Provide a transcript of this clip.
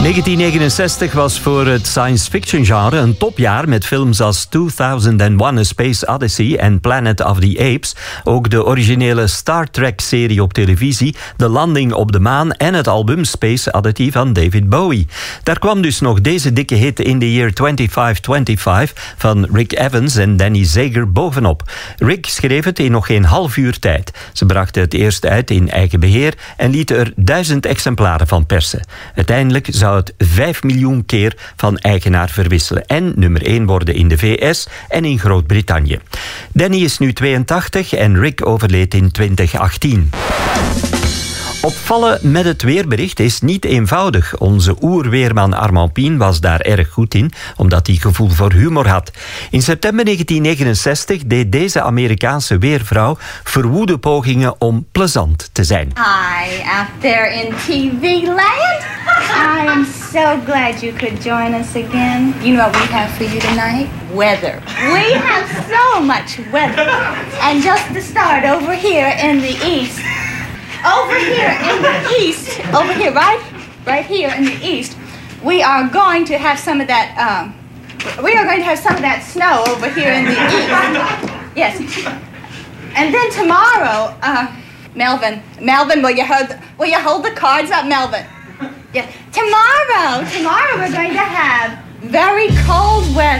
1969 was voor het science fiction genre een topjaar met films als 2001 A Space Odyssey en Planet of the Apes. Ook de originele Star Trek-serie op televisie, De Landing op de Maan en het album Space Oddity van David Bowie. Daar kwam dus nog deze dikke hit In the Year 2525 van Rick Evans en Danny Zager bovenop. Rick schreef het in nog geen half uur tijd. Ze brachten het eerst uit in eigen beheer en lieten er 1000 exemplaren van persen. Uiteindelijk zou het 5 miljoen keer van eigenaar verwisselen en nummer 1 worden in de VS en in Groot-Brittannië. Danny is nu 82 en Rick overleed in 2018. Opvallen met het weerbericht is niet eenvoudig. Onze oerweerman Armand Pien was daar erg goed in, omdat hij gevoel voor humor had. In september 1969 deed deze Amerikaanse weervrouw verwoede pogingen om plezant te zijn. Hi, out there in TV land. I am so glad you could join us again. You know what we have for you tonight? Weather. We have so much weather. And just to start, over here in the east. Over here in the east, over here, right here in the east, we are going to have some of that, snow over here in the east. Yes. And then tomorrow, Melvin, will you hold the cards up, Melvin? Yes. Tomorrow we're going to have very cold weather.